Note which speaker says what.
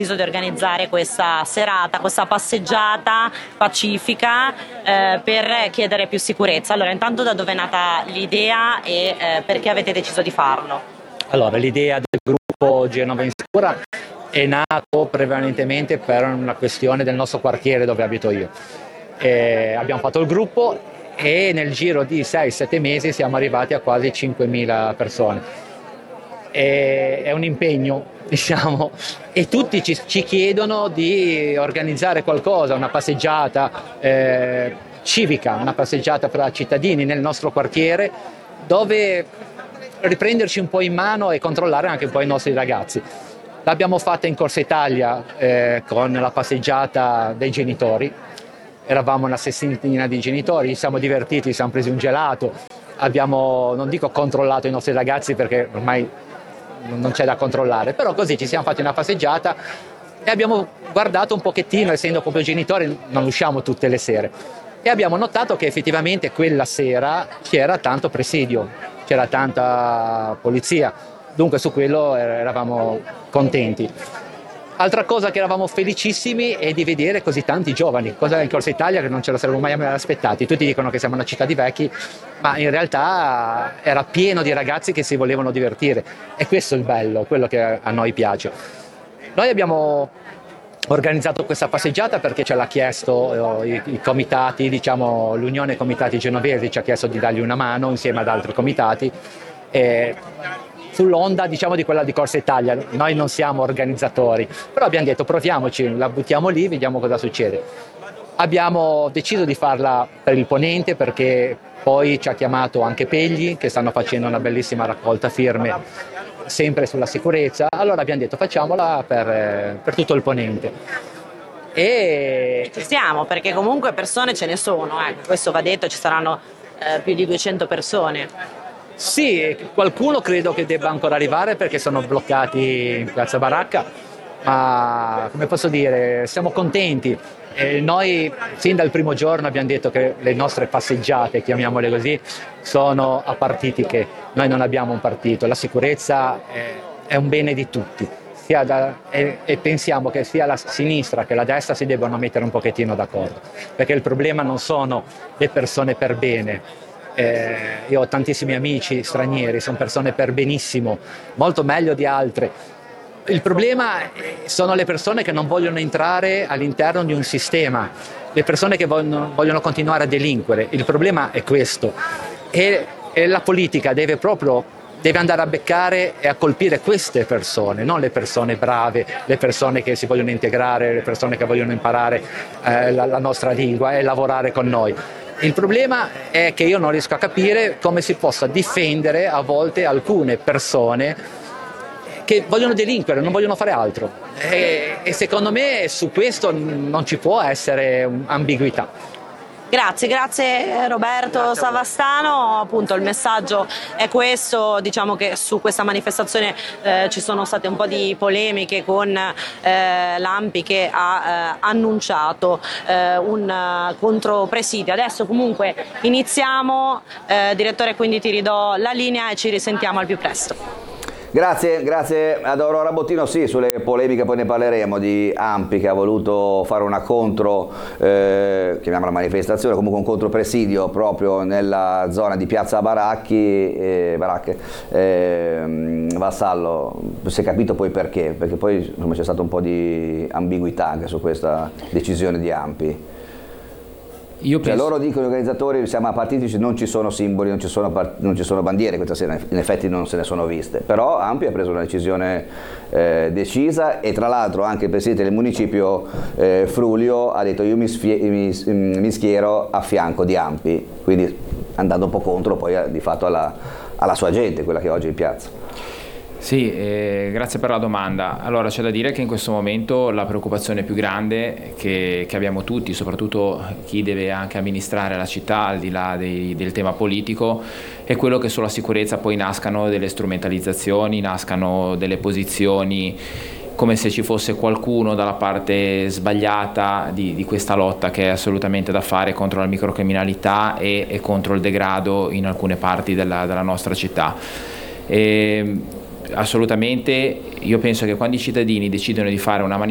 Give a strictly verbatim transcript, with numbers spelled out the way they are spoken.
Speaker 1: deciso di organizzare questa serata, questa passeggiata pacifica eh, per chiedere più sicurezza. Allora, intanto da dove è nata l'idea e eh, perché avete deciso di farlo?
Speaker 2: Allora, l'idea del gruppo Genova Insicura è nato prevalentemente per una questione del nostro quartiere dove abito io. E abbiamo fatto il gruppo e nel giro di sei sette mesi siamo arrivati a quasi cinquemila persone. E è un impegno, diciamo, e tutti ci, ci chiedono di organizzare qualcosa, una passeggiata eh, civica, una passeggiata fra cittadini nel nostro quartiere, dove riprenderci un po' in mano e controllare anche un po' i nostri ragazzi. L'abbiamo fatta in Corsa Italia eh, con la passeggiata dei genitori, eravamo una sessantina di genitori, ci siamo divertiti, ci siamo presi un gelato, abbiamo, non dico controllato i nostri ragazzi perché ormai non c'è da controllare, però così ci siamo fatti una passeggiata e abbiamo guardato un pochettino, essendo proprio genitori non usciamo tutte le sere, e abbiamo notato che effettivamente quella sera c'era tanto presidio, c'era tanta polizia, dunque su quello eravamo contenti. Altra cosa che eravamo felicissimi è di vedere così tanti giovani, cosa in Corsa Italia che non ce lo saremmo mai aspettati. Tutti dicono che siamo una città di vecchi, ma in realtà era pieno di ragazzi che si volevano divertire, e questo è il bello, quello che a noi piace. Noi abbiamo organizzato questa passeggiata perché ce l'ha chiesto eh, i, i comitati, diciamo l'Unione Comitati Genovesi ci ha chiesto di dargli una mano insieme ad altri comitati. E sull'onda, diciamo, di quella di Corsa Italia. Noi non siamo organizzatori, però abbiamo detto proviamoci, la buttiamo lì, vediamo cosa succede. Abbiamo deciso di farla per il Ponente perché poi ci ha chiamato anche Pegli, che stanno facendo una bellissima raccolta firme sempre sulla sicurezza, allora abbiamo detto facciamola per, per tutto il Ponente. E
Speaker 1: ci siamo, perché comunque persone ce ne sono, ecco, questo va detto, ci saranno eh, più di duecento persone.
Speaker 2: Sì, qualcuno credo che debba ancora arrivare perché sono bloccati in Piazza Baracca, ma come posso dire, siamo contenti. E noi sin dal primo giorno abbiamo detto che le nostre passeggiate, chiamiamole così, sono apartitiche. Noi non abbiamo un partito, la sicurezza è, è un bene di tutti. Sia da, e, e pensiamo che sia la sinistra che la destra si debbano mettere un pochettino d'accordo, perché il problema non sono le persone per bene. Eh, io ho tantissimi amici stranieri, sono persone per benissimo, molto meglio di altre. Il problema sono le persone che non vogliono entrare all'interno di un sistema, le persone che vogliono, vogliono continuare a delinquere. Il problema è questo, e, e la politica deve proprio deve andare a beccare e a colpire queste persone, non le persone brave, le persone che si vogliono integrare, le persone che vogliono imparare eh, la, la nostra lingua e lavorare con noi. Il problema è che io non riesco a capire come si possa difendere a volte alcune persone che vogliono delinquere, non vogliono fare altro. E, e secondo me su questo non ci può essere ambiguità.
Speaker 1: Grazie, grazie Roberto grazie Savastano, appunto il messaggio è questo, diciamo che su questa manifestazione eh, ci sono state un po' di polemiche con eh, l'A M P I che ha eh, annunciato eh, un uh, contropresidio. Adesso comunque iniziamo, eh, direttore, quindi ti ridò la linea e ci risentiamo al più presto.
Speaker 3: Grazie, grazie ad Aurora Bottino. Sì, sulle polemiche poi ne parleremo, di A M P I che ha voluto fare una contro, eh, chiamiamola manifestazione, comunque un contropresidio proprio nella zona di Piazza Baracchi, eh, Baracche, eh, Vassallo. Si è capito poi perché, perché poi c'è stata un po' di ambiguità anche su questa decisione di A M P I. Io penso... cioè, loro dicono, gli organizzatori, siamo apartitici, non ci sono simboli, non ci sono, non ci sono bandiere questa sera, in effetti non se ne sono viste, però A M P I ha preso una decisione eh, decisa, e tra l'altro anche il presidente del municipio eh, Frulio ha detto io mi, mi, mi schiero a fianco di A M P I, quindi andando un po' contro poi di fatto alla, alla sua gente, quella che è oggi in piazza.
Speaker 4: Sì, eh, grazie per la domanda. Allora, c'è da dire che in questo momento la preoccupazione più grande che, che abbiamo tutti, soprattutto chi deve anche amministrare la città, al di là dei, del tema politico, è quello che sulla sicurezza poi nascano delle strumentalizzazioni, nascano delle posizioni come se ci fosse qualcuno dalla parte sbagliata di, di questa lotta che è assolutamente da fare contro la microcriminalità e, e contro il degrado in alcune parti della, della nostra città. E, assolutamente, io penso che quando i cittadini decidono di fare una manifestazione